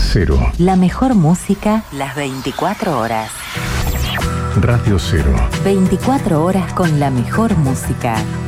Cero. La mejor música las 24 horas. Radio Cero. 24 horas con la mejor música.